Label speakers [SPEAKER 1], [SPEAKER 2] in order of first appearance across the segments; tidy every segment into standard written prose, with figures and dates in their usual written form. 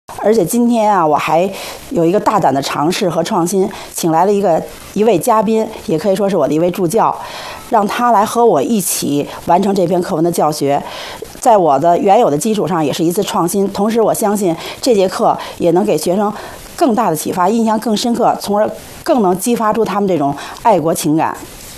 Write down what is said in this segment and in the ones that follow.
[SPEAKER 1] 而且今天啊，我还有一个大胆的尝试和创新，请来了一位嘉宾，也可以说是我的一位助教，让他来和我一起完成这篇课文的教学。在我的原有的基础上，也是一次创新。同时，我相信这节课也能给学生更大的启发，印象更深刻，从而更能激发出他们这种爱国情感。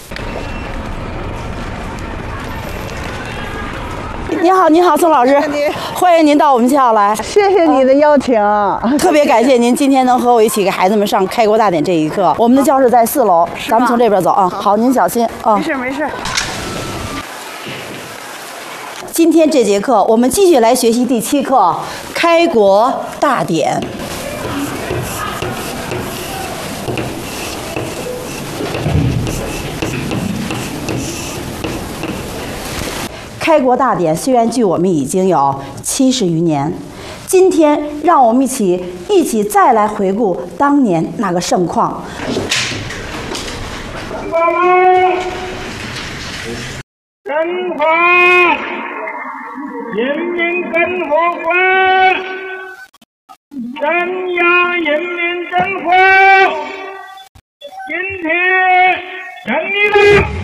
[SPEAKER 1] 你好，宋老师，欢迎您到我们学校来。
[SPEAKER 2] 谢谢你的邀请，
[SPEAKER 1] 特别感谢您今天能和我一起给孩子们上开国大典这一课。我们的教室在4楼，咱们从这边走啊。好，您小心啊。
[SPEAKER 2] 没事。
[SPEAKER 1] 今天这节课，我们继续来学习第7课《开国大典》。开国大典虽然距我们已经有70余年，今天让我们一起再来回顾当年那个盛况。
[SPEAKER 3] 中华人民共和国中央人民政府今天成立了。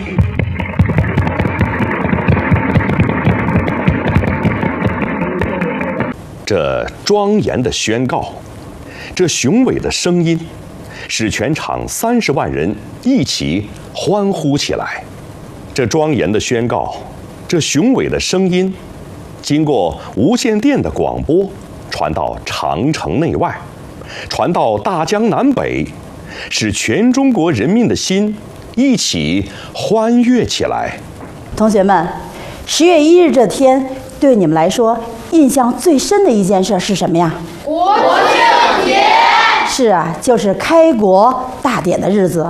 [SPEAKER 4] 这庄严的宣告，这雄伟的声音，使全场30万人一起欢呼起来。这庄严的宣告，这雄伟的声音，经过无线电的广播，传到长城内外，传到大江南北，使全中国人民的心一起欢悦起来。
[SPEAKER 1] 同学们，10月1日这天对你们来说印象最深的一件事是什么呀？
[SPEAKER 5] 国庆节。
[SPEAKER 1] 是啊，就是开国大典的日子。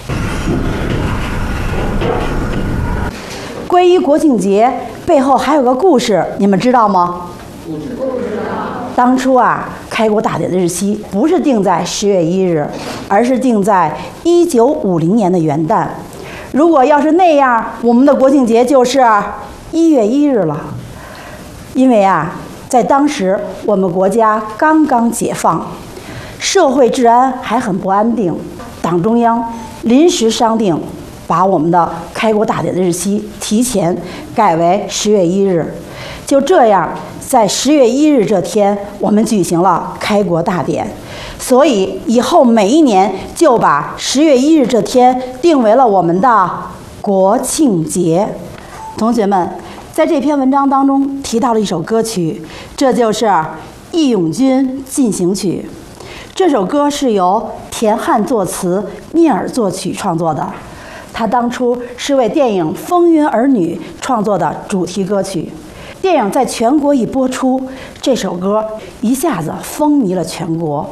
[SPEAKER 1] 关于国庆节背后还有个故事，你们知道吗？
[SPEAKER 5] 不知道。
[SPEAKER 1] 当初啊，开国大典的日期不是定在10月1日，而是定在1950年的元旦。如果要是那样，我们的国庆节就是1月1日了。因为啊，在当时我们国家刚刚解放，社会治安还很不安定，党中央临时商定，把我们的开国大典的日期提前改为10月1日。就这样，在10月1日这天，我们举行了开国大典。所以以后每一年就把10月1日这天定为了我们的国庆节。同学们，在这篇文章当中提到了一首歌曲，这就是《义勇军进行曲》。这首歌是由田汉作词，聂耳作曲创作的。他当初是为电影《风云儿女》创作的主题歌曲。电影在全国一播出，这首歌一下子风靡了全国。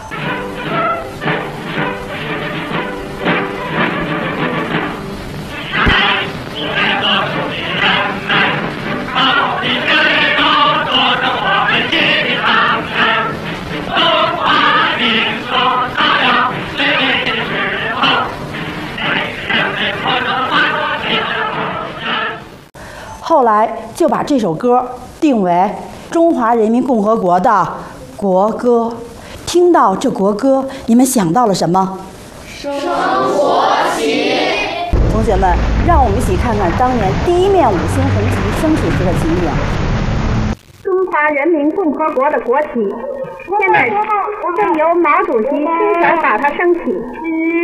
[SPEAKER 1] 后来就把这首歌定为中华人民共和国的国歌。听到这国歌，你们想到了什么？
[SPEAKER 5] 升国旗。
[SPEAKER 1] 同学们，让我们一起看看当年第一面5星红旗升起时的情景。
[SPEAKER 6] 中华人民共和国的国旗，现在正由毛主席亲手把它升起。